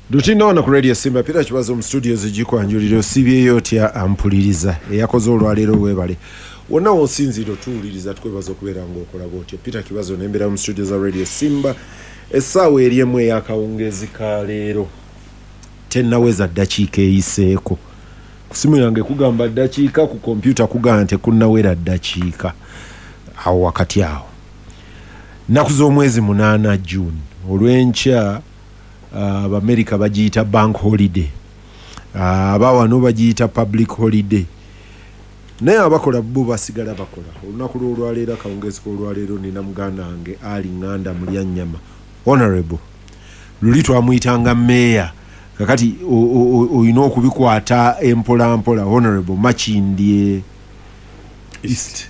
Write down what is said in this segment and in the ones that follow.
Lutino ku Radio Simba Peter Kibazo mu studios zigikwanjuliro sibye yotya ampuliriza eyakoze olwalero webale wonna wonsinziro tuwuliriza twebaza okubeera ng'okola bwotyo Peter Kibazo nembera mu studios za Radio Simba essaawa eri emu ey'akawungezi ka leero tennaweza ddakiika eyiseeko ku simu yange kugamba ddakiika ku kompyuta kugamba nti kunnawera ddakiika awo wakati awo nnaku z'omwezi 8 June olw'enkya America bagiyita bank holiday abawano bagiyita public holiday naye abakola bo basigala bakola olunaku lw'olwaleero akawungezi k'olwaleero nina muganda wange Ali Nganda Mulyannyama honorable luli twamuyitanga meya kakati oyina okubikwata empola mpola honorable Makindye East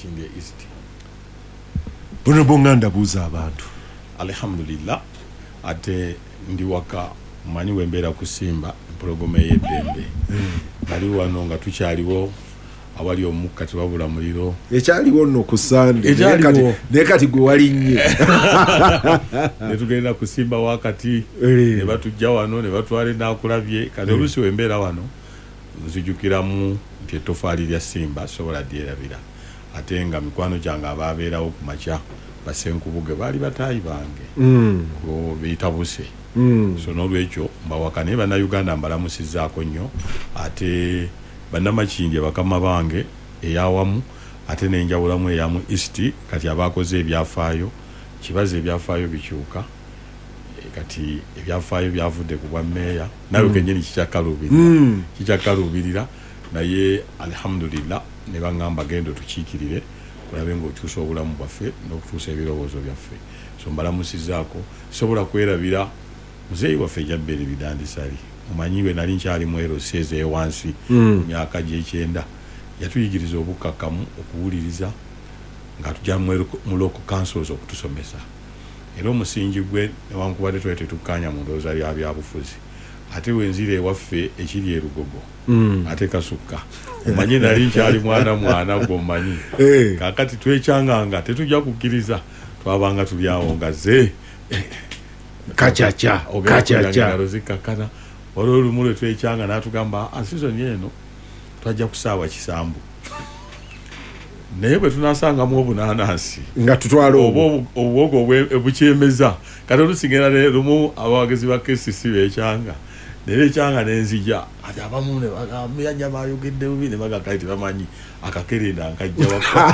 honorable Nganda buuza abantu. Alhamdulillah ate ndi waka manyi wembera kusimba progome y'eddembe bali wano nga tukyaliwo awali omukka tewabula muliro ekyaliwo nno ku Sande nekati gwe walinnye ne tugenda kusimba wakati ne batujja wano ne batwala n'akulabye kati oluusi wembera wano nzijukiramu nti ettofaali lya Simba sobola dyerabira ate nga mikwano gyange abaabeerawo ku makya basenkubuge baali bataayi bange ngo beetabuse so n'olwekyo mbawaka naye bannayuganda mbalamusizaako nnyo ate bannamakindye bakama bange eyawamu ate n'enjawulamu eyamu East kati abakoze ebyafaayo kibaze ebyafaayo bikyuka kati ebyafaayo byavudde ku bwa meeya nawe kennyini kikyakaluubirira naye alhamdulillah ne baŋŋamba genda tukiikirire kulabe ng'okyusa obulamu bwaffe n'okutuusa ebirowoozo byaffe so mbalamusizaako sobola kwerabira muzeeyi waffe Jabberi Bidandisali mumanyiwe nali nkyali mwero seeze ewansi mu myaka gy'ekyenda yatuyigiriza obukkakkamu okuwuliriza nga tujja mu local councils okutusomesa era omusingi gwe newankubadde twali tetukkaanya mu ndowooza lya byabufuzi ate wenzira ewaffe ekiri erugogo ate kasukka omanyi nali nkyali mwana gw'omanyi kakati twekyanganga tetujja kukkiriza twabanga tuli awo nga ze kacaca zikkakkana waliwo olumu lwe twekyanga n'atugamba asizoni eno twajja kusaawa kisambu naye bwe tunaasangamu obunaanansi nga tutwala obuwogo obukyemeza kati olusigera lumu abawagezi ba KCC beekyanga naye ekyanga n'enzija ati abamu ne bagamba ayogedde bubi ne bagakali tebamanyi akakerenda nkajja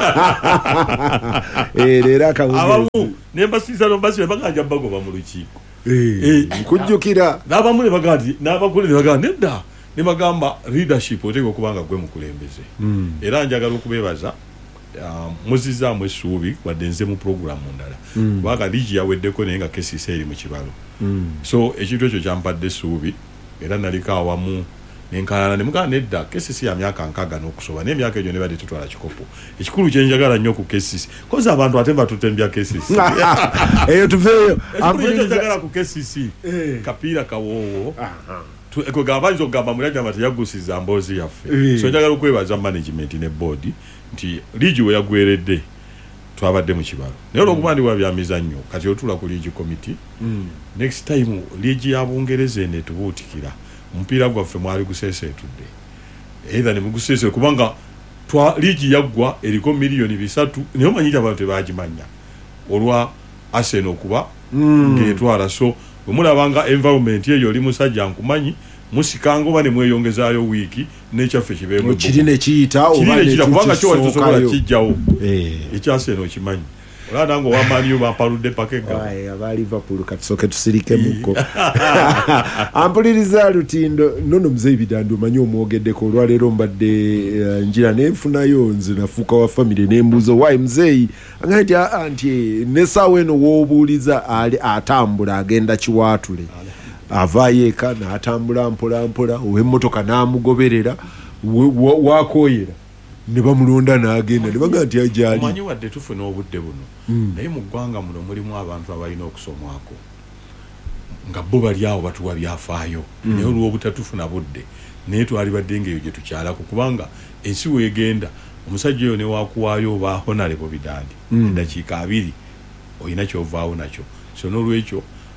leero akawungezi abamu ne mbasiisa nombasibe baganja bagoba mu lukiiko kujjukira n'abamu ne bagamba n'abakulu ne bagamba nedda ne bagamba leadership oteeka okuba nga gwe mukulembeze era njagala okubeebaza muzizaamu essuubi wadde nze mu puroguramu ndala kubanga liigi yaweddeko naye nga KCC eri mu kibalo so ekintu ekyo kyampadde essuubi era naliko awamu nenkalala ne mugamba nedda KCC ya myaka 6 n'okusoba n'emyaka egyo ne badde tutwala kikopo ekikulu kyenjagala nnyo ku KCC koza abantu ate batutembya KCC eyo tuveeyo njagala ku KCC kapiira kawoowo kwegabanyiza okugamba mulajjama teyagusiza mboozi yaffe so njagala okwebaza management ne board nti liigi we yagweredde twabadde mu kibalo naye olwokuba ndi wabyamizannyo kati otula ku liigi committee next time liigi ya Bungereza ene tubuutikira omupiira gwaffe mwali guseeseetudde era ne muguseese kubanga liigi yaggwa eriko miliyoni 3 naye omanyira abantu tebagimanya olwa Arsenal okuba ng'etwala so bwe mulabanga environment eyo oli musajja nkumanyi musikanga oba ne mweyongezaayo wiiki n'ekyaffe kibeeko kiri ne kiyita oba ne kubanga kyo tusobola kijjawo ekyase no kimanyi olanda ngo wamaniyo bapaludde pakega aba Liverpool katusoke tusirike muko ampuliriza Lutindo nono Muzeeyi Bidanda manyi omwogeddeko olwaleero mbadde njira nenfunayo nze nafuuka wa family n'embuuzo why Muzeeyi angati anti n'essaawa eno w'obuuliza atambula agenda kiwaatule avaayo eka n'atambula mpola mpola ow'emmotoka n'amugoberera wakooyera ne bamulonda n'agenda ne baga nti ajali omanyi wadde tufuna obudde buno naye mu ggwanga muno mulimu abantu abalina okusomwako nga bo bali awo batuwa byafaayo naye olw'obutatufuna budde naye twalibadde ng'eyo gye tukyalako kubanga ensi weegenda omusajja oyo ne waakuwaayo oba Honorable Bidandi eddakiika 2 olina kyovaawo nakyo so n'olwekyo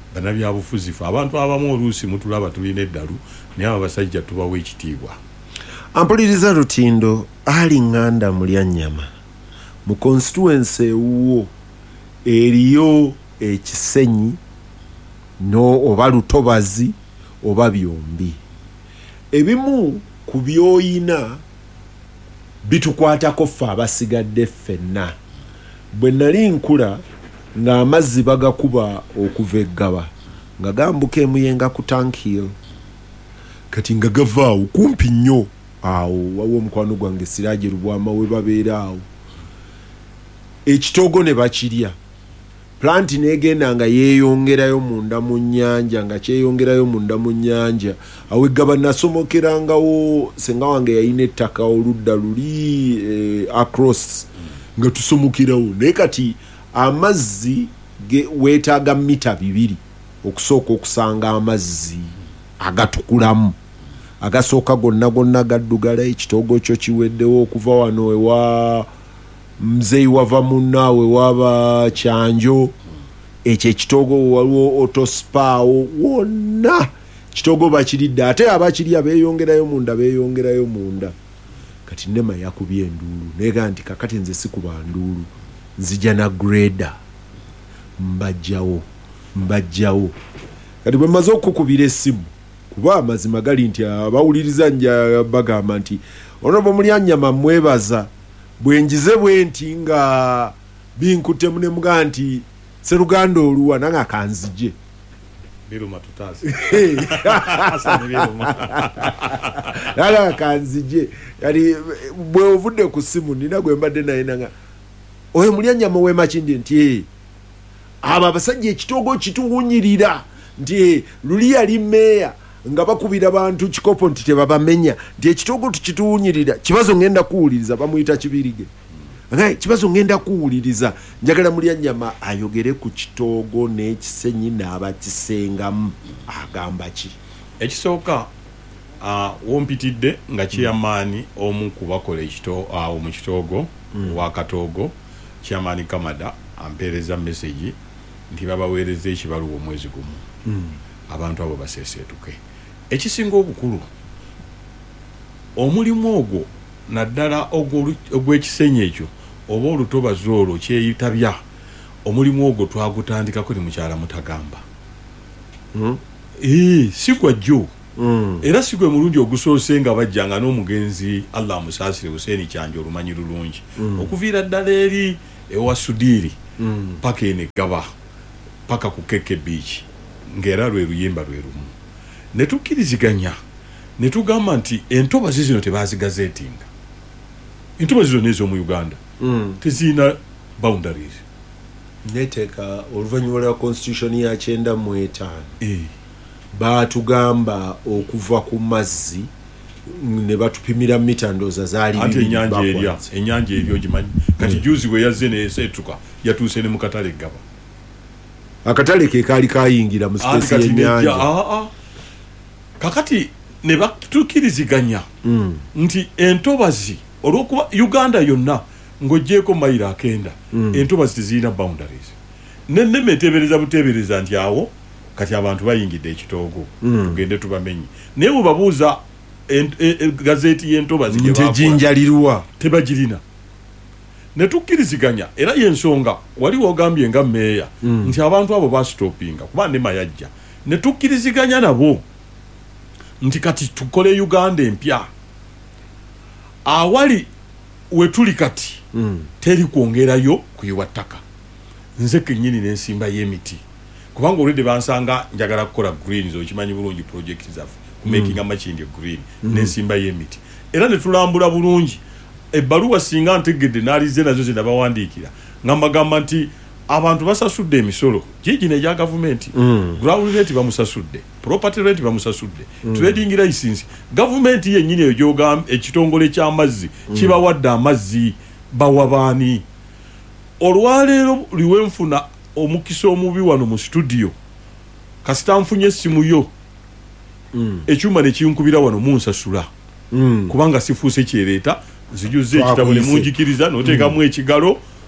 bannabyabufuzi fe abantu abamu oluusi mutulaba tulina eddalu naye abasajja tubawa ekitiibwa. Ampuliriza Lutindo ali nganda Mulyanyama mu constituency wo eriyo ekisenyi no oba Lutobazi oba byombi. Ebimu ku byoyina bitukwatako ffe abasigadde ffenna. Bwe nali nkula ng'amazzi bagakuba okuva eggaba nga gambuka emuyenga ku Tank Hill kati nga gava awo kumpi nnyo awo wawo omukwano gwange Siraje Lubwama we babeera awo. Ekitogo ne bakirya. Plant negenda nga yeeyongerayo munda mu nnyanja nga kyeyongerayo munda mu nnyanja awo eggaba nasomokerangawo senga wange yayina ettaka oludda luli across nga tusomokerawo naye kati amazzi weetaaga mita 2 okusooka okusanga amazzi agatukulamu agasooka gonna gaddugala ekitogo kyo kiweddewo okuva wano ewa mzeyi wava munaawe waba Kyanjo ekyo ekitogo waliwo Otospawo wonna kitogo bakiridde ate abakirya beeyongerayo munda kati Nema yakubye enduulu nega nti kakati nze sikuba nduulu nzija na grader mbajjawo kati bwe maze okukubira essimu kuba amazima gali nti abawuliriza nja bagamba nti Honorable Mulyanyama mwebaza bwenjize bwenti nga binkutte mune mga nti Seruganda oluwa nanga kanzije biruma tutasi nanga kanzije kali bwe ovudde ku simu nina gwe mbadde naye nanga oyo Mulyanyama we makindi nti aba basajja ekitogo kituwunyirira nti luli yali meya nga bakubira bantu kikopo nti tebabamenya nti ekitogo tukituwunyirira kibazo ngenda kuwuliriza bamuyita Kibirige kibazo ngenda kuwuliriza njagala Mulyanyama ayogere ku kitogo n'ekisenyi n'abakisengamu agamba ki ekisooka wompitidde nga kyamaani omu kubakola mu kitogo wa Katogo kyamaani Kamada ampeereza message nti babaweereza ekibaluwa omwezi gumu abantu abo baseeseetuke. Ekisinga obukulu omulimu ogwo naddala ogw'ekisenyi ekyo oba Olutobazi olwo kyeyitabya omulimu ogwo twagutandikako ne mukyala Mutagamba si gwajjo era si gwe mulungi ogusoose nga bajjanga n'omugenzi Allah amusaasire Hussein Kyanjo olumanyi lulungi okuviira ddala eri ewa Sudiri paka enegaba paka ku Keke Beach ng'era lwe luyimba lwe lumu ne tukkiriziganya ne tugamba nti entobazi zino tebazigazeetinga entobazi zino ez'omu Uganda tezirina boundaries neteeka oluvannyuma lwa constitution ya 95 baatugamba okuva ku mazzi ne batupimira mita ndooza zaali anti ennyanja eryo ogimanyi kati juzi we yazze neeseetuka yatuuse ne mu katale Gaba akatale ke kaali kayingira mu space y'ennyanja kakati ne batukkiriziganya nti entobazi olw'okuba Uganda yonna ng'oggyeko mayiro 9 entobazi tezirina boundaries n'enneme eteebereza buteebereza nti awo kati abantu bayingidde ekitoogo tugende tubamenye naye bwe babuuza gazeeti y'entobazi tejinjalirwa tebagirina ne tukkiriziganya era y'ensonga wali wogambye nga meeya nti abantu abo basitopinga kuba Nema yajja ne tukkiriziganya nabo nti kati tukole Uganda empya awali wetuli kati teri kwongerayo kuyiwa ttaka nze kennyini n'ensimba y'emiti kubanga olwedde bansanga njagala kukola greens okimanyi bulungi project zaffe kumaking amakindi green n'ensimba y'emiti era ne tulambula bulungi ebbaluwa singa ntegedde n'alize nazo ze nabawandiikira nga mbagamba nti abantu basasudde emisolo gigi n'egya gavumenti ground rate bamusasudde property rate bamusasudde trading license gavumenti yennyini eyo gy'ogamba ekitongole ky'amazzi kibawadde amazzi bawa baani olwaleero liwenfuna omukisa omubi wano mu studio kasita nfunye essimu yo ekyuma ne kinkubira wano munsasula kubanga sifuuse kyereeta nzijuze ekitabo ne munjikiriza n'oteekamu ekigalo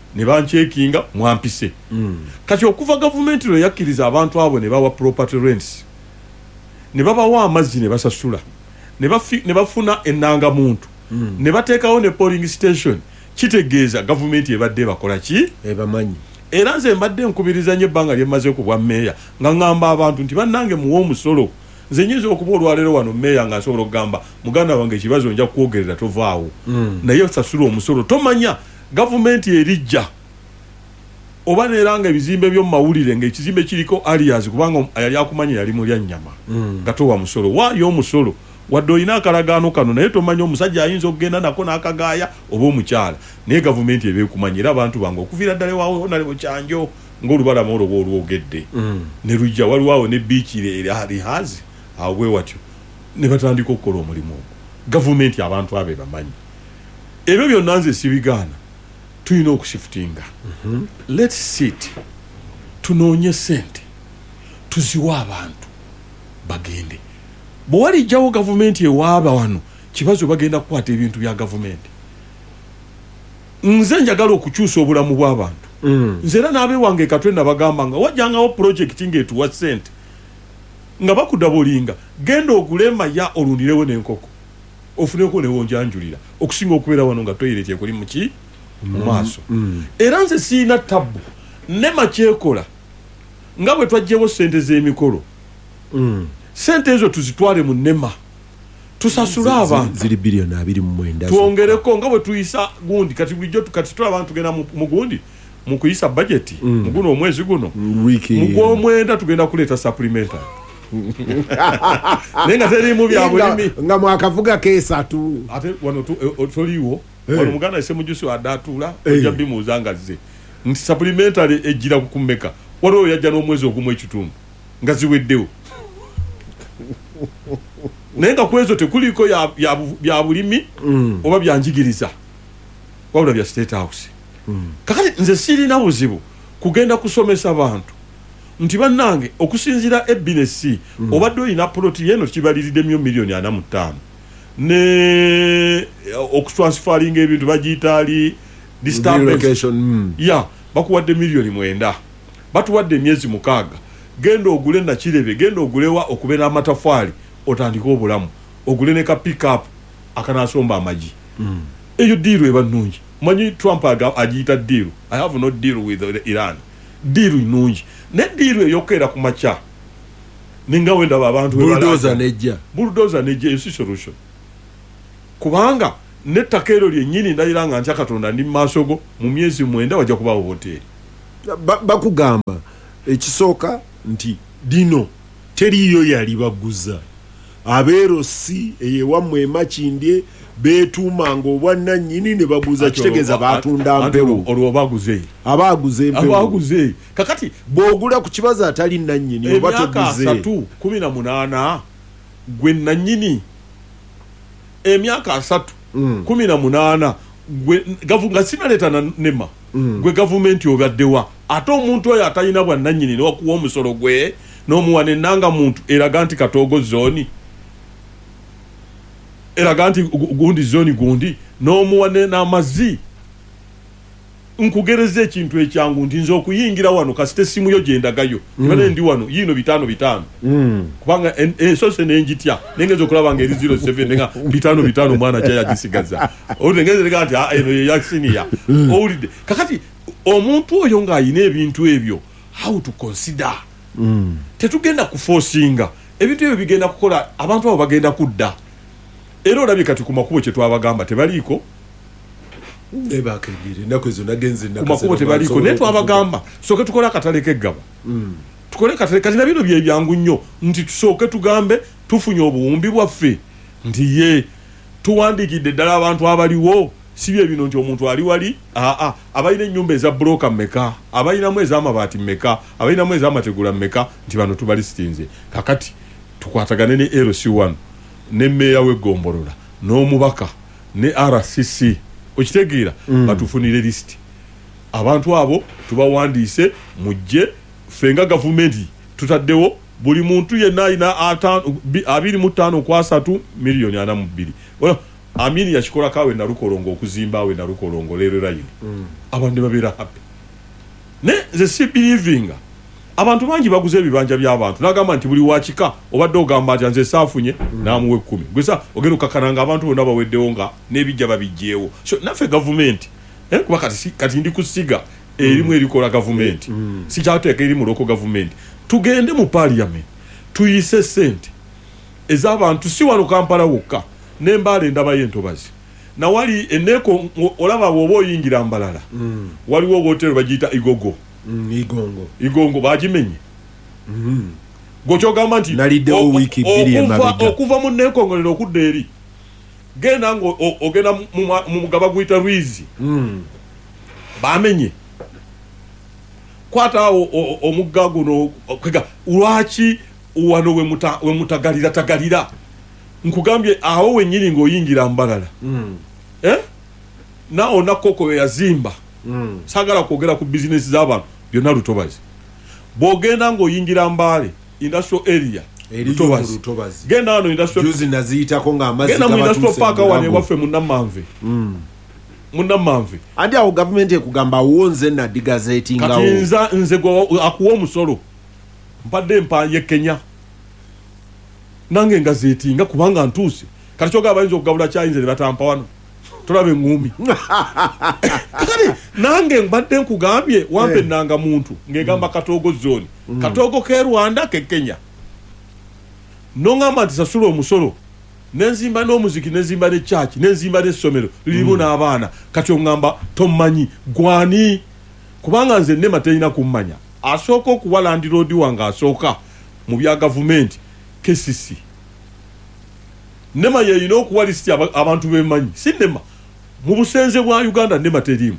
ne banchekinga mwampise kati okuva gavumenti lwe yakkiriza abantu abo ne bawa property rents ne babawa amazzi ne basasula ne bafuna ennanga muntu ne bateekawo ne polling station kitegeeza gavumenti ebadde bakola ki ebamanyi era nze mbadde nkubiriza nnyo ebbanga lyemaze ku bwa mmeeya nga ŋŋamba abantu nti bannange muwe omusolo nze nyinza okuba olwaleero wano mmeeya nga nsobola okugamba muganda wange ekibazo nja kwogerera tovaawo naye sasula omusolo tomanya gavumenti erijja oba neeranga ebizimbe by'omu mawulire ng'ekizimbe kiriko alias kubanga yali akumanya yali mulya nnyama nga towa musolo waayo omusolo wadde olina akalagaano kano naye tomanya omusajja ayinza okugenda nako n'akagaaya oba omukyala naye gavumenti ebeekumanyira abantu bange okuviira ddala waawo nalewo kyanjo ng'olubalama olwo bwolwogedde ne lujja waliwo ne biiki lihazi awo bwe watyo ne batandika okukola omulimu ogwo gavumenti abantu abe bamanyi ebyo byonna nze sibigaana tulina okushifutinga let's sit tunoonye sente tuziwa abantu bagende bwe walijjawo gavumenti ewaaba wano kibazo bagenda kukwata ebintu bya gavumenti nze njagala okukyusa obulamu bw'abantu nze era n'abeewange katwe nabagamba nga wajjangawo pulojekiti ng'etuwa sente nga bakudabulinga genda ogule maya olundirewo n'enkoko ofuneko newonjanjulira okusinga okubeera wano nga toyireti ekuli muki mu maaso era nze siina tabbu nema kyekola nga bwe twajjewo sente z'emikolo sente ezo tuzitwale mu nema tusasule abantu ziri bilioni 29 tuongereko nga bwe tuyisa gundi kati bulijjo kati tulaba tugenda mu gundi mu kuyisa budget mu guno omwezi guno mu gw'omwenda tugenda kuleeta supplementary nenga terimu bya bulimi nga mwakavuga kesatu ate wano toliwo wano muganda ese mujusi adatula ojja bimuuzanga ze nti supplementary ejjira kukumeka waliwo yajja n'omwezi ogumu ekitundu nga ziweddewo naye nga kwezo tekuliko bya bulimi oba byanjigiriza wabula bya state house kakati nze sirina buzibu kugenda kusomesa bantu nti bannange okusinzira ebinesi obadde olina poloti yeno kibaliridde $45 ne okutransferinga ebintu bagiyitaali disturbance ya bakuwadde $9,000,000 batuwadde emyezi 6 genda ogule nakirebe genda ogulewa okubeera amatafaali otandika obulamu ogule ne ka pick up akanasomba amaji eyo diiru eba nnungi manyi Trump agiyita diiru I have no deal with Iran diiru nnungi ne diiru eyokeera ku macha ninga wenda abantu bulldozer nejja esi solution kubanga nettaka ero lyennyini ndayira nga ntya Katonda ndi maaso go mu myezi 9 wajja kubawo hoteri bakugamba ekisooka nti dino teriyo yali baguza abeerosi eyewammwe emakindye beetuumanga obwannannyini ne baguza kitegeeza batunda mpewo olwo baguze abaguze kakati bw'ogula ku kibazo atali nannyini oba toguze 18 gwe nannyini emyaka 18 gwe nga sinaleeta nema gwe gavumenti obaddewa ate omuntu oyo atalina bwannannyini newakuwa omusolo gwe n'omuwa nennanga muntu eraga nti Katoogo zooni eraga nti gundi zooni gundi n'omuwa n'amazzi nkugereza ekintu ekyangu nti nze okuyingira wano kasite essimu yo gyendagayo ibane ndi wano yino 5 kubanga sose nenjitya nengeza okulaba nga eri 07 nenga 5 mwana kya yagisigaza olengeze leka nti eno ye yaksiniya owulidde kakati omuntu oyo ng'ayina ebintu ebyo how to consider tetugenda kuforcinga ebintu ebyo bigenda kukola abantu abo bagenda kudda era olabye kati ku makubo kye twabagamba tebaliiko ebakegire nakozo nagenze kumakubo tebaliko naye twabagamba soke tukole akatale k'eggaba tukole katale kati nabino byebyangu nnyo nti tusooke tugambe tufunye obuwumbi bwaffe nti ye tuwandiikidde ddala abantu abaliwo si bye bino nti omuntu ali wali abalina ennyumba eza buloka mmeka abalinamu ez'amabaati mmeka abalinamu ez'amategula mmeka nti bano tubalistinze kakati tukwatagane ne LC1 ne mmeeya w'eggombolola n'omubaka ne RCC okitegeera batufunire list abantu abo tubawandiise mujje fenga gavumenti tutaddewo buli muntu yenna alina 25 kwa 3 miliyoni 42 Amini yakikola kawe na Rukolongo okuzimba we na Rukolongo lero line abantu babira happy ne ze si believing abantu bangi baguze ebibanja by'abantu nagamba nti buli wakika obadde ogamba ati nze saafunye namuwe 10 gwesa ogenda okakananga abantu bonna baweddewo nga n'ebijja babijjeewo so naffe government kuba kati ndi kusiga erimu erikola government si kyateeka eri mu local government tugende mu parliament tuyise sente ez'abantu si wano Kampala wokka n'Embale ndaba y'entobazi na wali eneko olaba bwoba oyingira Mbalala waliwo hotelo bagiyita Igongo bagimenye gokyogamba nti naliddewo wiiki bbiri emabega okuva mu nekongolero okudda eri genda ngo ogenda mu mugaba guyita Rwizi bamenye kwata omugga guno lwaki wano we mutagalira nkugambye awo wenyiri ng'oyingira Mbalala na onakoko we yazimba sagala kwogera ku business z'abantu byonna Lutobazi bw'ogenda ng'oyingira Mbale industrial area Lutobazi genda wano industrial juzi naziyitako ng'amazzi genda mu industrial park wane waffe Munnammanve andi awo government ekugamba wonze na digazeti ngawo kati nze akuwa omusolo mpadde mpanye Kenya nange ngazetinga kubanga ntuuse kati kyoga abayinza okugabula kyayinze ne batampa wano tulabe ngumi kati nange mbadde nkugambye wampe nanga muntu ngegamba Katogo zone Katogo ke Rwanda ke Kenya nongamba nti sasula omusolo nenzimba n'omuziki nenzimba ne church nenzimba n'essomero lirimu n'abaana kati ongamba tomanyi gwani kubanga nze nema teyina kummanya asooka okuwa Land Road wange asooka mu bya government KCC nema yeyina okuwa listi abantu bemanyi si nema mu busenze bwa Uganda nema terimu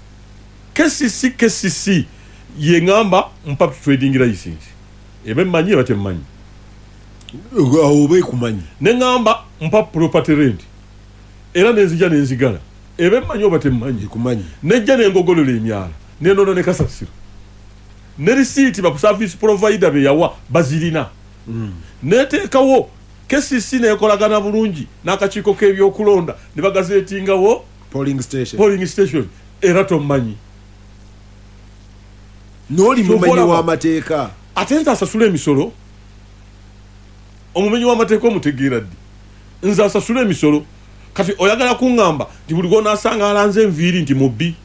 KCC yengamba mpa trading license ebe manyi batemanyi obe kumanyi nengamba mpa property rent era nenzija nenzigala ebe manyi batemanyi kumanyi nejja nengogolola emyala nenono ne kasasiro ne receipt ba service provider be yawa bazirina neteekawo KCC nekolagana bulungi n'akakiiko k'ebyokulonda ne bagazetingawo polling station era tomanyi noli mumenyi w'amateeka ate nze asasula emisolo omumenyi w'amateeka omutegeera ddi nze asasula emisolo kati oyagala kuŋŋamba nti buli gwonaasanga alanze enviiri nti mubbi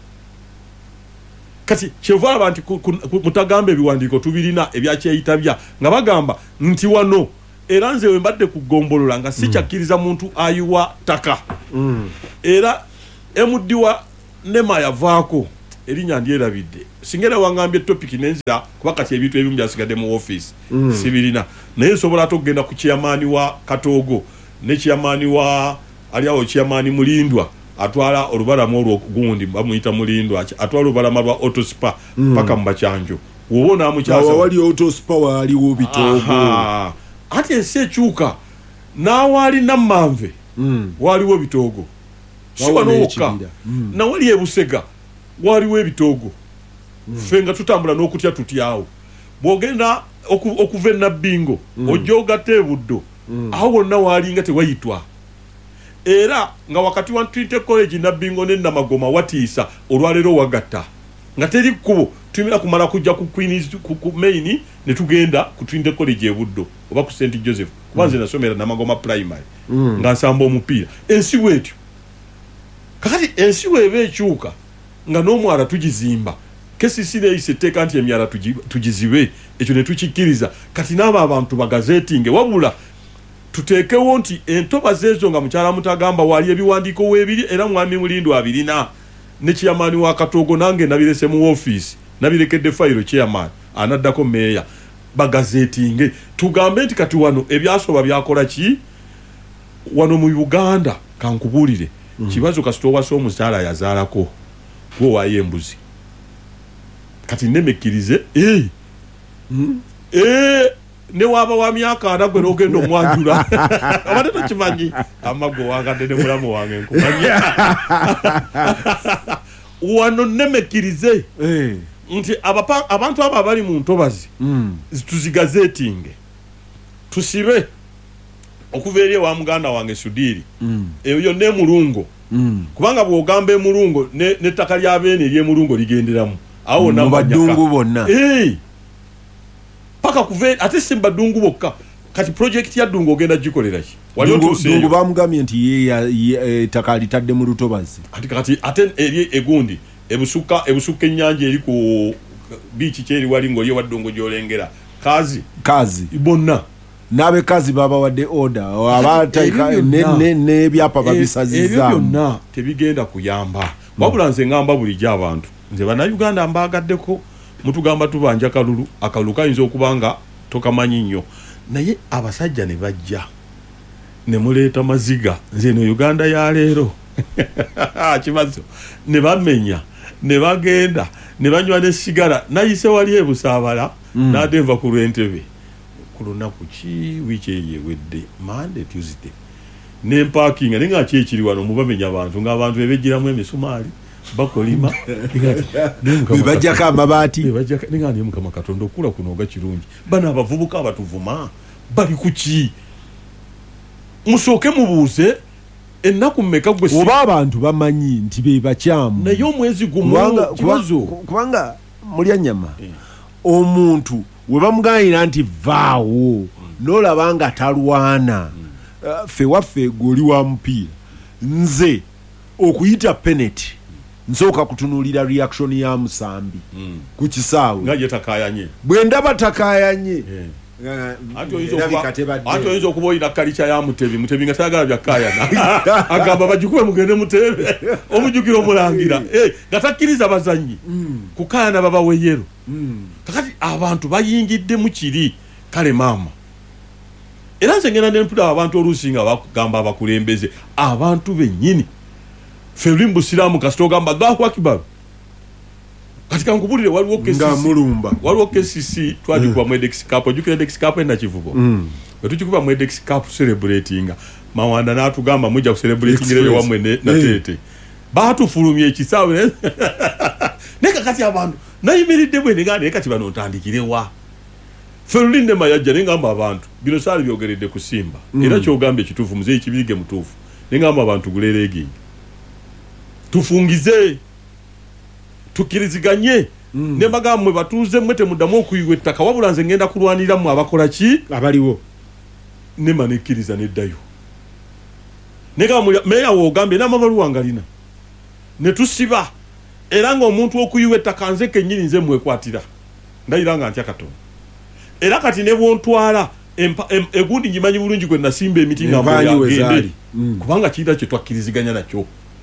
kati kyeva abantu mutagamba ebiwandiiko tubirina ebyakyeyitabya nga bagamba nti wano era nze we mbadde kugombolola nga sikyakkiriza muntu ayiwa ttaka era emuddiwa nema yavaako erinnya ndyerabidde singa era wangambye topic nenzira kuba kati ebintu ebimu byasigadde mu office sibirina naye nsobola ate okugenda ku chairman wa Katogo ne chairman wa aliawo chairman Mulindwa atwala olubalama olwo gundi bamuyita Mulindwa atwala olubalama lwa Autospa paka mu Bakyanjo wobona amukyaza wali Autospa waliwo Bitogo ate ensi ekyuka n'awali Nammanve waliwo Bitogo siba n'okka nawali Ebusega waliwo Ebitogo fenga tutambula n'okutya tutyawo bw'ogenda okuva Nabbingo ojja ogatta Ebuddo awo wonna walinga tewayitwa era nga wakati wa Trinity College Nabbingo ne Namagoma watiisa olwaleero wagatta nga teri kkubo tuyimira kumala kujja ku Queens ku main ne tugenda ku Trinity College Ebuddo oba ku St Joseph kubanze nasomera Namagoma primary nga nsamba omupiira ensi wetyo kakati ensi webe ekyuka nga n'omwala tugizimba KCC neeyise etteeka nti emyala tugizibe ekyo ne tukikkiriza kati n'abo abantu bagazetinge wabula tuteekewo nti entobazi ezo nga mukyala mutagamba wali ebiwandiiko weebiri era mwami Mulindwa abirina ne chairman wa Katogo nange nabirese mu office nabirekedde fayiro chairman anaddako meya bagazetinge tugambe nti kati wano ebyasoba byakola ki wano mu Uganda kankubulire kibazo kasito wase omukyala yazaalako gwo waye embuzi kati nemekkirize ne waba wa myaka anagwe n'ogenda omwanjula abadde tokimanyi amago wangadde ne mulamu wange nkumanyi wano nemekkirize nti abantu abo abali mu ntobazi tuzigazetinge tusibe okuva eri wa muganda wange Sudiri eyo ne mulungo kubanga bw'ogamba emulungo n'ettaka lya Beene ery'emulungo ligenderamu awo badungu bonna paka kuva ate si badungu bokka kati project ya Dungu ogenda gikolera ki wali otuseeyo Dungu bamugambye nti ye ettaka litadde mu lutobazi kati ate eri egundi ebusuka ennyanja eri ku biiki kyeri wali ng'oli ewa Dungu gy'olengera kazi bonna n'abekazi babawadde order abatayika n'ebyapa babisazizza ebyo byonna tebigenda kuyamba wabula nze ngamba bulijjo abantu nze bannayuganda mbaagaddeko mutugamba tubanja akalulu kayinza okuba nga tokamanyi nnyo naye abasajja ne bajja ne muleeta maziga nze no Uganda ya leero kibazo ne bamenya ne bagenda ne banywa n'essigara nayise wali ebusaabala n'adenva ku lw'entebe ku lunaku ki wiiki eyo ewedde Monday Tuesday n'empaakinga naye nga kyekiri wano mubamenya abantu ng'abantu bebejjiramu emisumaali bakolima bajjako amabaati ninga niyo Mukama Katonda okula kuno oga kirungi bana abavubuka abatuvuma bali kuki musooke mubuuze ennaku mmeka gwe oba abantu bamanyi nti be bakyamu naye omwezi gumu kibazo kubanga mulya nnyama omuntu we bamuganyira nti vaawo n'olaba nga talwana ffe waffe gweoli wa mupiira nze okuyita penalty nsooka kutunuulira reaction ya Musambi ku kisaawe nga ye takayanye bwe ndaba takayanye ate oyinza okuba olina kalica ya Mutebi nga tayagala byakayana agamba bagikuwe mugende Mutebi omujjukira omulangira nga takkiriza bazannyi kukayana babaweyero kakati abantu bayingidde mu kiri kale maama era nze ngenda nempulira abantu oluusi nga bagamba abakulembeze abantu bennyini ffe luli mu busiraamu kasita ogamba Allahu Akbar kati kankubulire waliwo KCC twagikuba mu Edex Cup ojjukira Edex Cup enakivubo bwe tukikuba mu Edex Cup celebratinga Mawanda n'atugamba mujja ku celebratingireyo wamwe nateete baatufulumya ekisaawe naye kakati abantu nayimiridde bwe neganda naye kati bano ntandikirewa ffe luli ne mayajja ne ngamba abantu bino saali byogeredde ku Simba era kyogambye ekituufu muzeeyi kibirige mutuufu ne ngamba abantu gulereegingi tufungize tukiriziganye ne bagamba batuuze mmwe temuddamu okuyiwa ettaka wabula nze ngenda kulwanira mu abakola ki abaliwo ne manekkiriza neddayo negamba meya woogambye n'amabaluwa ngalina ne tusiba era ng'omuntu okuyiwa ettaka nze kennyini nze mwekwatira ndayira nga ntya Katonda era kati ne bwontwala egundi ngimanyi bulungi gwe nasimba emiti nga mbagende kubanga kiyita kye twakkiriziganya nakyo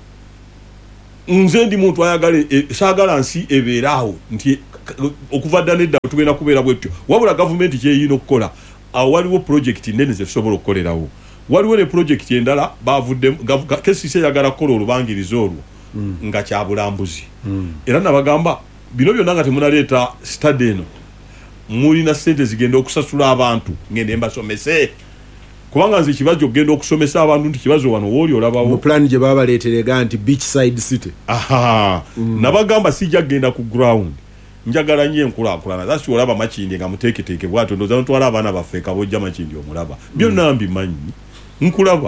nze ndi muntu ayagala saagala nsi ebeeraawo nti okuva dda nedda tugenda kubeera bwetyo wabula gavumenti kyeyina okukola awo waliwo projekiti nnene zetusobola okukolerawo waliwo ne projekiti endala bavuddemu KCC eyagala kukola olubangiriza olwo nga kyabulambuzi era nabagamba bino byonna nga temunaleeta stade eno mulina ssente zigenda okusasula abantu ngende mbasomese kubanga nze kibazo ogenda okusomesa abantu nti kibazo wano wooli olabawo mu plan gye baba baleeterega nti beachside city nabagamba sijja kgenda ku ground njagala nnyo enkulaakulana that's olaba Makindi nga muteeketeeke bwatyo ndowooza notwala abaana baffe kabojja Makindi omulaba byonna mbimanyi nkulaba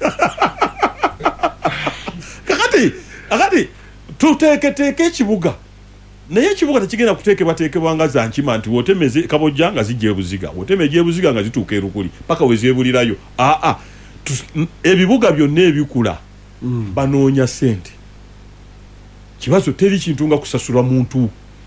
kakati tuteeketeeke ekibuga naye ekibuga tekigenda kuteekebwateekebwa nga za nkima nti wotemeze kabojja nga zijja ebuziga woteme egyebuziga nga zituuka erukuli paka wezeebulirayo ebibuga byonna ebikula banoonya ssente kibazo teri kintu nga kusasula muntu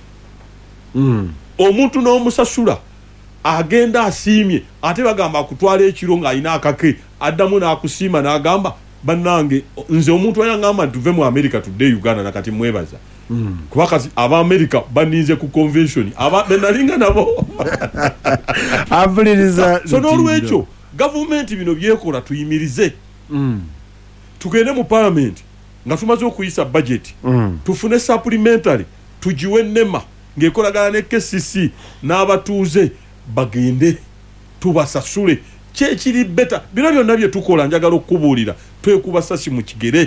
omuntu n'omusasula agenda asiimye ate bagamba akutwala ekiro ng'alina akake addamu n'akusiima n'agamba bannange nze omuntu ayangamba tuve mu America tudde Uganda nakati mwebaza kuba kati Aba-America baninze ku convention benalinga nabo so n'olwekyo gavumenti bino byekola tuyimirize tugende mu parliament nga tumaze okuyisa budget tufune supplementary tugiwe nnema ng'ekolagana ne KCC n'abatuuze bagende tubasasule kyekiri beta bino byonna bye tukola njagala okubuulira twekuba sasi mu kigere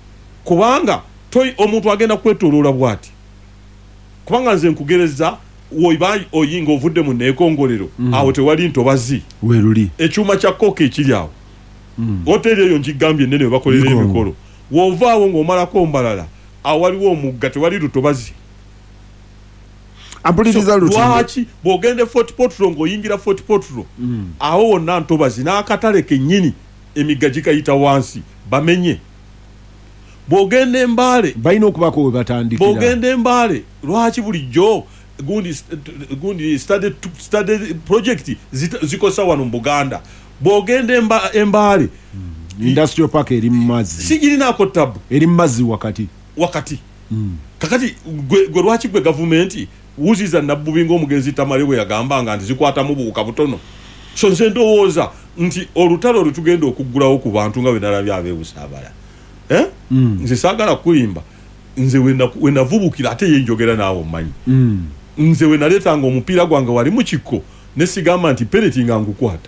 kubanga omuntu agenda kwetoloola bwati kubanga nze nkugereza woibai oyinga ovudde mu neekongolero awo tewali ntobazi weruli ekyuma kya koka ekiri awo hoteri eyo nkigambye ennene webakolera emikolo wovaawo ng'omalako mbalala awaliwo omugga tewali lutobazi ampuliriza lwaki bw'ogende Fort Portal ng'oyingira Fort Portal awo wonna ntobazi n'akatale kennyini emigga gikayita wansi bamenye bw'ogenda Embaale balina okubako we batandikira bw'ogenda Embaale lwaki bulijjo gundi study project zikosa wano mu Buganda bw'ogenda Embaale industrial park eri mu mazzi sigirinaako tabu eri mu mazzi wakati kakati gwe lwaki gwe gavumenti wuziza nabbubi ng'omugenzi Tamale bwe yagambanga nti zikwatamu buwuka butono so nze ndowooza nti olutalo olutugenda okuggulawo ku bantu nga bwe nalabye abeebusaabala nze saagala kulimba nze we navubukira ate ye njogera naawe omanyi nze we naleetanga omupiira gwange wali mu kikko ne sigamba nti penalty nga ngukwata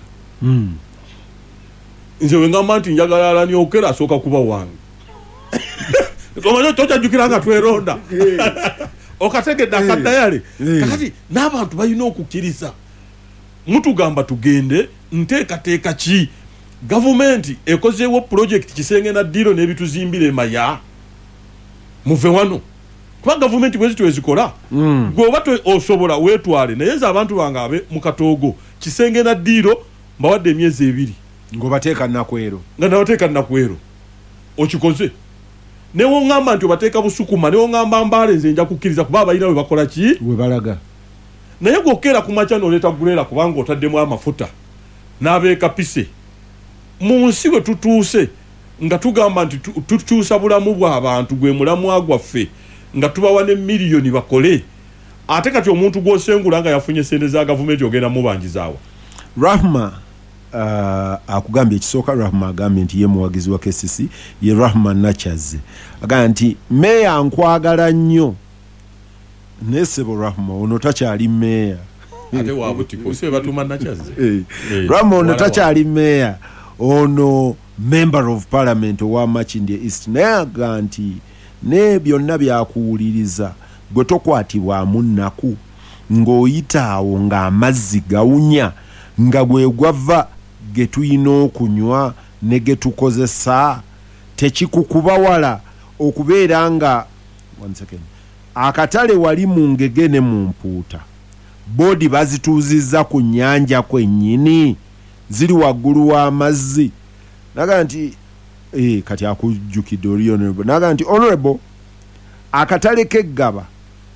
nze we ngamba nti njagala Alan Okello asooka kuba wange omanyi tokyajjukira nga tweronda okategedde akadayale kakati n'abantu balina okukkiriza mutugamba tugende nteekateeka ki gavumenti ekozeewo project Kisenge na Ddiro n'ebituzimbira Maya muve wano kuba gavumenti bwe zityo ezikola gweoba osobola weetwale naye nze abantu bange abe mu Katoogo Kisenge na Ddiro mbawadde emyezi 2 ng'obateeka Nakwero nga nabateeka Nakwero okikoze newo ngamba nti obateeka Busukuma newo ngamba Mbaale nze nja kukkiriza kuba abalina we bakola ki we balaga naye gwokeera ku makya n'oleeta Gulera kubanga otaddemu amafuta n'abeeka pise mu nsi we tutuuse nga tugamba nti tukyusa bulamu bw'abantu gwe mulamwa gwaffe nga tubawa ne miliyoni bakole ate kati omuntu gw'osengula nga yafunye sente za gavumenti ogenda mubanjizaawa Rahma akugambye ekisooka Rahma agambye nti ye muwagizi wa KCC ye Rahma Nachaze agambye nti meya nkwagala nnyo nesebo Rahma ono takyali meya ate wabutiko sibe batuma Nachaze Rahma ono takyali meya ono member of parliament owa Makindye East naye aga nti ne byonna byakuwuliriza gwe tokwatibwamu nnaku ng'oyitaawo ng'amazzi gawunya nga gwe gwava ge tulina okunywa ne ge tukozesa tekikukubawala okubeera nga akatale wali mu Ngege ne mu Mpuuta boodi bazituuzizza ku nnyanja kwennyini ziri waggulu w'amazzi naga nti kati akujjukidde oli honorable naga nti honorable akatale k'Eggaba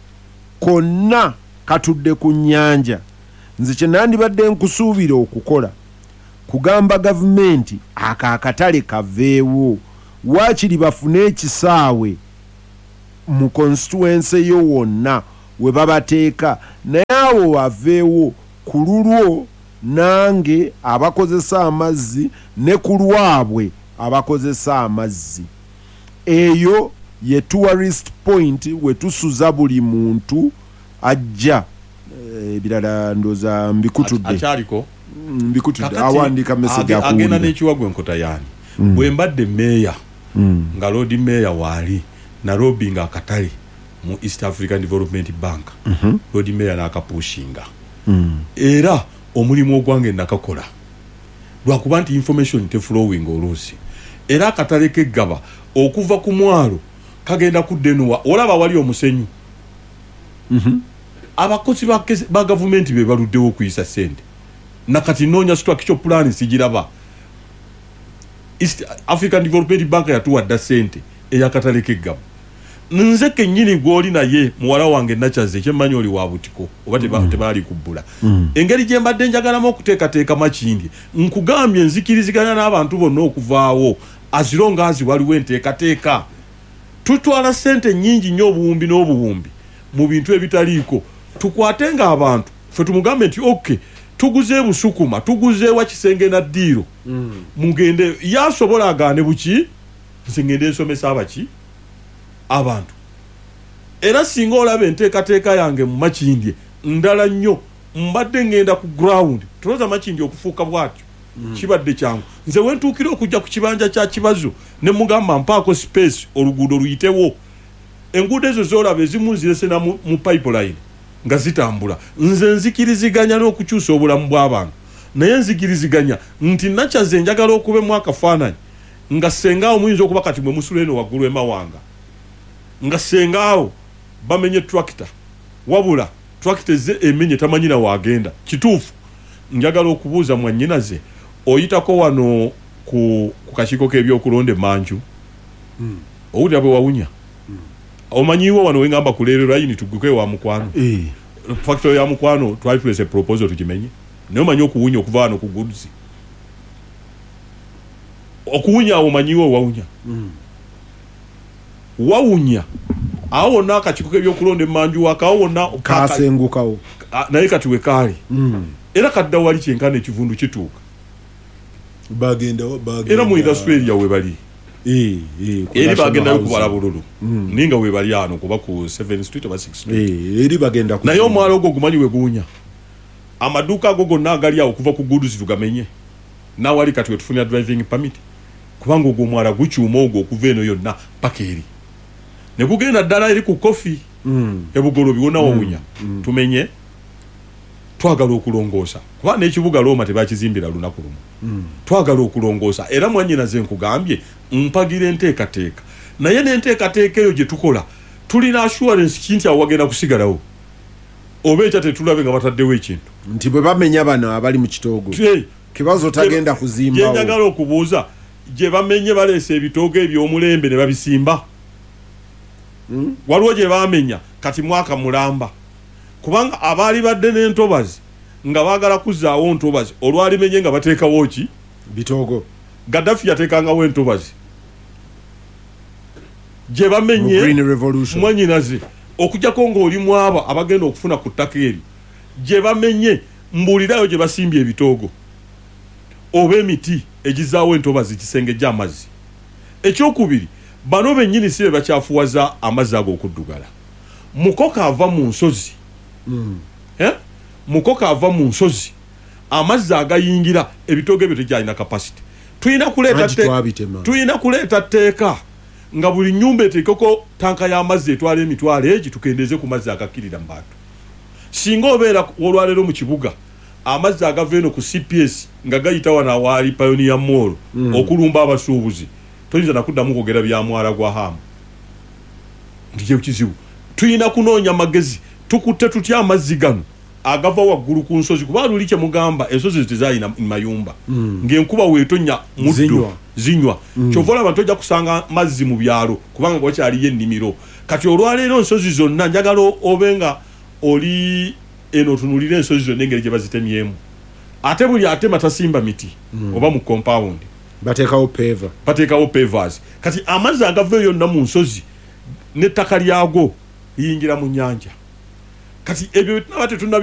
konna katudde ku nnyanja nze kye nandibadde nkusuubira okukola kugamba gavumenti akatale kaveewo waakiri bafune ekisaawe mu constituency yo wonna we babateeka naye awo waveewo ku lulwo nange abakozesa amazzi ne ku lwabwe abakozesa amazzi eyo ye tourist point we tusuza buli muntu ajja ebirala ndoza mbikutudde akyaliko mbikutudde awandika message agenda n'ekiwagwe enkota yaani bwe mbadde meeya nga Lord Meeya waali Nairobi nga akatale mu East African Development Bank Lord Meeya n'akapushinga era omulimu ogwange nakakola lwakuba nti information teflowing oluusi era akatale k'Eggaba okuva ku mwalo kagenda kuddenuwa olaba wali omusenyu abakozi ba gavumenti be baluddewo okuyisa sente nakati noonya structure plan sigiraba East African Development Bank yatuwadda sente ey'akatale k'Eggaba nze kennyini gw'oli naye muwala wange Nachaze kyemmanyi oli wa butiko oba tebaali kubbula engeri gye mbadde njagalamu okuteekateeka Makindye nkugambye nzikiriziganya n'abantu bonna okuvaawo azironga azi waliwo enteekateeka tutwala sente nnyingi nnyo obuwumbi n'obuwumbi mu bintu ebitaliiko tukwatenga abantu ffe tumugambe nti tuguze Busukuma tuguze wa Kisenge na Ddiro mugende yasobola agaane buki nze ngende nsomesa abaki abantu era singa olaba enteekateeka yange mu Makindye ndala nnyo mbadde ngenda ku ground tuloza Makindye okufuuka bwatyo kibadde kyangu nze wentuukira okujja ku kibanja kya Kibazo ne mugamba mpaako space oluguudo luyitewo enguudo ezo z'olaba ezimu nzirese na mu pipeline nga zitambula nze nzikiriziganya n'okukyusa obulamu bw'abantu naye nzikiriziganya nti nakyaze njagala okubemu akafaananyi nga sengaawo muyinza okuba kati mwe musula eno waggulu emawanga nga sengaawo bamenye tractor wabula tractor ze emenye tamanyira wagenda kituufu njagala okubuuza mwannyinaze oyitako wano ku kakiiko k'ebyokulonda emanju owulira bwe wawunya omanyiwo wano wengamba kuleererwa yini tuguke wa mukwano factory ya mukwano twali tulese proposal tukimenye naye omanyi okuwunya okuva wano ku goods okuwunya awo omanyiwo wawunya wawunya awo wonna akakiiko k'ebyokulonda emanju wakawo wonna kasengukawo naye kati we kaali era kadda wali kyenkana ekivundu kituuka bagenda era mu Australia we bali eri bagendayo kubala bululu ninga we bali ano kuba ku 7 street oba 6 street eri bagenda naye omwalo ogwo gumanyi we guunya amaduuka ago gonna agali awo kuva ku goods tugamenye nawali kati wetufunira driving permit kubanga ogwo omwala gukyuma ogwo okuva eno yonna paka eri ne gugenda ddala eri ku kofi ebugolobi wonna wawunya tumenye twagala okulongoosa kuba n'ekibuga Roma tebakizimbira lunaku lumu twagala okulongoosa era mwannyinaze nkugambye mpagira enteekateeka naye n'enteekateeka eyo gye tukola tulina assurance kinti awo wagenda kusigalawo oba ekya tetulabe nga bataddewo ekintu nti bwe bamenya bano abali mu kitoogo kibazo tagenda kuzimbawo gye njagala okubuuza gye bamenye baleese ebitoogo eby'omulembe ne babisimba waliwo gye bamenya kati mwaka mulamba kubanga abaali badde n'entobazi nga baagala kuzzaawo ntobazi olwalimenye nga bateekawo ki bitoogo Gaddafi yateekangawo entobazi gye bamenye mwannyinaze okugjako ng'oli mu abo abagenda okufuna ku ttaka eri gye bamenye mbuulirayo gye basimbye ebitoogo oba emiti egizaawo entobazi kisengejja amazzi ekyokubiri bano bennyini si be bakyafuwaza amazzi ago okuddugala mukoka ava mu nsozi mukoka ava mu nsozi amazzi agayingira ebitoogo ebyo tegyalina capacity tulina kuleeta tteeka nga buli nnyumba eteekeko tanka y'amazzi etwala emitwalo egi tukendeeze ku mazzi agakkirira mu bantu singa obeera olwaleero mu kibuga amazzi agava eno ku CPS nga gayita wano awaali Pioneer Mall okulumba abasuubuzi toyinza nakuddamu kwogera bya mwala gwa hamu ndije kizibu tulina kunoonya magezi tukutte tutya amazzi gano agava waggulu ku nsozi kuba luli kye mugamba ensozi tezayina mayumba ng'enkuba weetonya muddo zinywa kyovola abantu ojja kusanga mazzi mu byalo kubanga wakyaliyo ennimiro kati olwaleero ensozi zonna njagala obenga oli eno tunulira ensozi zonna engeri gye bazitemyemu ate buli atema tasimba miti oba mu compound bateekawo pavers kati amazzi agava eyo yonna mu nsozi n'ettaka lyago liyingira mu nnyanja kati ebyo tunaba